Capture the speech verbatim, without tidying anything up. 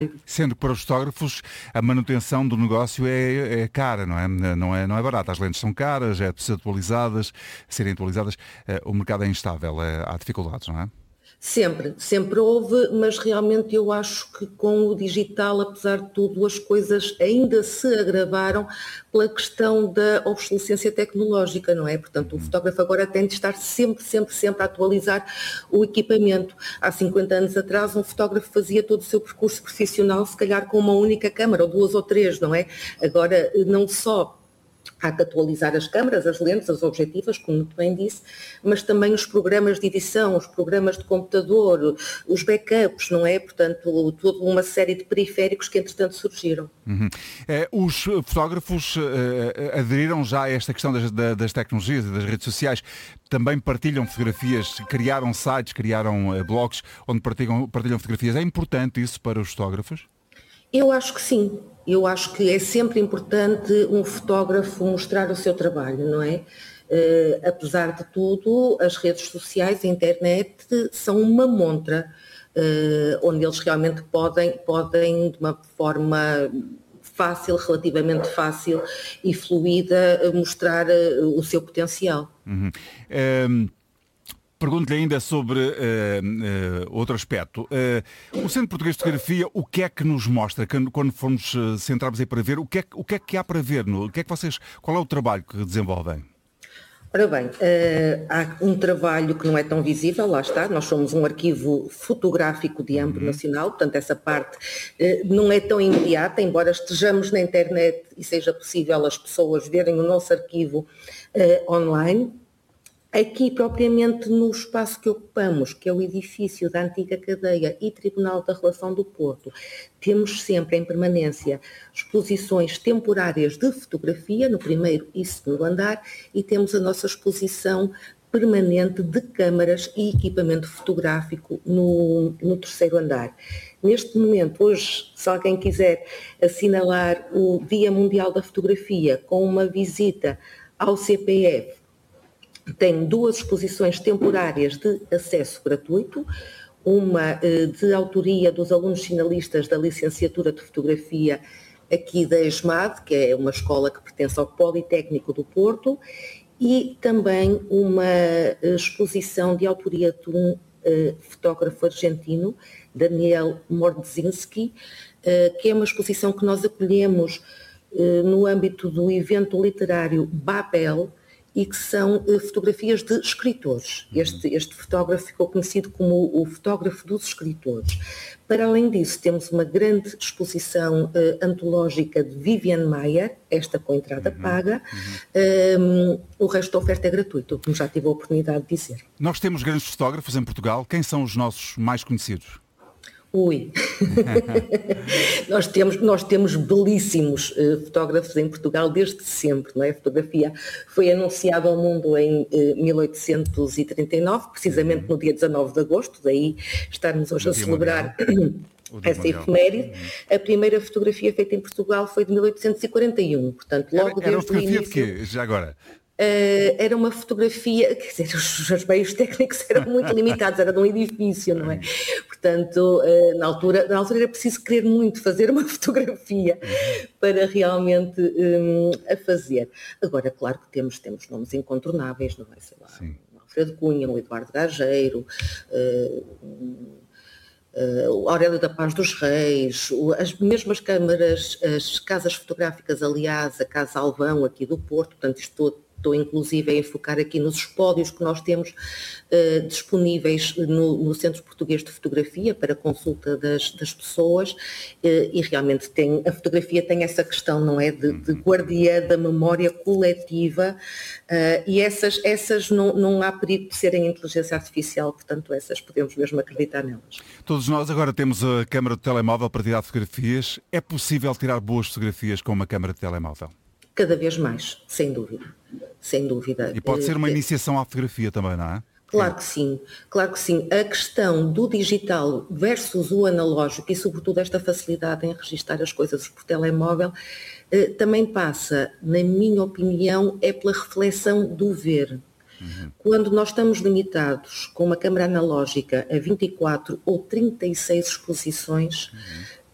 Sendo que para os fotógrafos a manutenção do negócio é, é cara, não é? Não é, não é barata. As lentes são caras, é preciso atualizadas, serem atualizadas. O mercado é instável, é, há dificuldades, não é? Sempre, sempre houve, mas realmente eu acho que com o digital, apesar de tudo, as coisas ainda se agravaram pela questão da obsolescência tecnológica, não é? Portanto, o fotógrafo agora tem de estar sempre, sempre, sempre a atualizar o equipamento. Há cinquenta anos atrás, um fotógrafo fazia todo o seu percurso profissional, se calhar com uma única câmara, ou duas ou três, não é? Agora, não só há que atualizar as câmaras, as lentes, as objetivas, como muito bem disse, mas também os programas de edição, os programas de computador, os backups, não é? Portanto, toda uma série de periféricos que entretanto surgiram. Uhum. Eh, os fotógrafos eh, aderiram já a esta questão das, das tecnologias e das redes sociais, também partilham fotografias, criaram sites, criaram eh, blogs onde partilham, partilham fotografias. É importante isso para os fotógrafos? Eu acho que sim. Eu acho que é sempre importante um fotógrafo mostrar o seu trabalho, não é? Uh, apesar de tudo, as redes sociais, a internet, são uma montra, uh, onde eles realmente podem, podem, de uma forma fácil, relativamente fácil e fluida, mostrar uh, o seu potencial. Uhum. Um... Pergunto-lhe ainda sobre uh, uh, outro aspecto. Uh, o Centro Português de Fotografia, o que é que nos mostra? Quando formos uh, centrarmos aí para ver, o que, é, o que é que há para ver? No, o que é que vocês, qual é o trabalho que desenvolvem? Ora bem, uh, há um trabalho que não é tão visível, lá está, nós somos um arquivo fotográfico de âmbito uhum. nacional, portanto essa parte uh, não é tão imediata, embora estejamos na internet e seja possível as pessoas verem o nosso arquivo uh, online. Aqui, propriamente no espaço que ocupamos, que é o edifício da antiga cadeia e Tribunal da Relação do Porto, temos sempre em permanência exposições temporárias de fotografia no primeiro e segundo andar e temos a nossa exposição permanente de câmaras e equipamento fotográfico no, no terceiro andar. Neste momento, hoje, se alguém quiser assinalar o Dia Mundial da Fotografia com uma visita ao C P F, tem duas exposições temporárias de acesso gratuito, uma eh, de autoria dos alunos finalistas da licenciatura de fotografia aqui da ESMAD, que é uma escola que pertence ao Politécnico do Porto, e também uma exposição de autoria de um eh, fotógrafo argentino, Daniel Mordzinski, eh, que é uma exposição que nós acolhemos eh, no âmbito do evento literário Babel, e que são uh, fotografias de escritores. Este, este fotógrafo ficou conhecido como o fotógrafo dos escritores. Para além disso, temos uma grande exposição uh, antológica de Vivian Maier, esta com entrada uhum, paga, uhum. Um, o resto da oferta é gratuito, como já tive a oportunidade de dizer. Nós temos grandes fotógrafos em Portugal. Quem são os nossos mais conhecidos? Ui, nós, temos, nós temos belíssimos uh, fotógrafos em Portugal desde sempre, não é? A fotografia foi anunciada ao mundo em uh, mil oitocentos e trinta e nove, precisamente no dia dezanove de agosto, daí estarmos hoje a celebrar essa efeméride. A primeira fotografia feita em Portugal foi de mil oitocentos e quarenta e um, portanto logo era, era desde o início... Era uma fotografia de quê, já agora? Uh, era uma fotografia, quer dizer, os, os meios técnicos eram muito limitados, era de um edifício, não é? Portanto, uh, na, altura, na altura era preciso querer muito fazer uma fotografia para realmente um, a fazer. Agora, claro que temos, temos nomes incontornáveis, não é? Sei lá, Sim. o Alfredo Cunha, o Eduardo Gageiro, uh, uh, o Aurélio da Paz dos Reis, as mesmas câmaras, as casas fotográficas, aliás, a Casa Alvão aqui do Porto, portanto isto todo. Estou inclusive a enfocar aqui nos espólios que nós temos uh, disponíveis no, no Centro Português de Fotografia para consulta das, das pessoas uh, e realmente tem, a fotografia tem essa questão, não é, de, de guardiã da memória coletiva uh, e essas, essas não, não há perigo de serem inteligência artificial, portanto essas podemos mesmo acreditar nelas. Todos nós agora temos a câmara de telemóvel para tirar fotografias. É possível tirar boas fotografias com uma câmara de telemóvel? Cada vez mais, sem dúvida, sem dúvida. E pode ser uma iniciação à fotografia também, não é? Claro que sim, claro que sim. A questão do digital versus o analógico e sobretudo esta facilidade em registrar as coisas por telemóvel eh, também passa, na minha opinião, é pela reflexão do ver. Uhum. Quando nós estamos limitados com uma câmara analógica a vinte e quatro ou trinta e seis exposições, uhum.